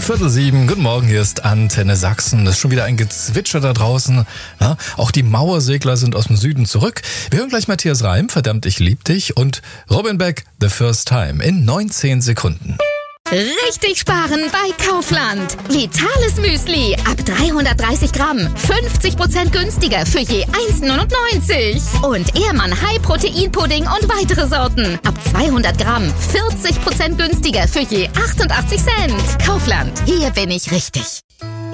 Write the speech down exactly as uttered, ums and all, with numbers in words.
Viertel sieben, guten Morgen, hier ist Antenne Sachsen. Es ist schon wieder ein Gezwitscher da draußen. Ja, auch die Mauersegler sind aus dem Süden zurück. Wir hören gleich Matthias Reim, Verdammt, ich lieb dich, und Robin Beck, The First Time, in neunzehn Sekunden. Richtig sparen bei Kaufland. Vitales Müsli ab dreihundertdreißig Gramm. fünfzig Prozent günstiger für je eins neunundneunzig. Und Ehrmann High Protein Pudding und weitere Sorten. Ab zweihundert Gramm. vierzig Prozent günstiger für je achtundachtzig Cent. Kaufland. Hier bin ich richtig.